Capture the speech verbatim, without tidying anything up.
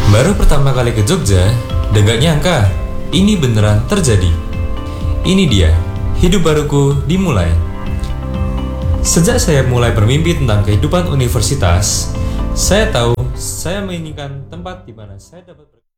Baru pertama kali ke Jogja, dan gak nyangka, ini beneran terjadi. Ini dia, hidup baruku dimulai. Sejak saya mulai bermimpi tentang kehidupan universitas, saya tahu saya menginginkan tempat di mana saya dapat ber-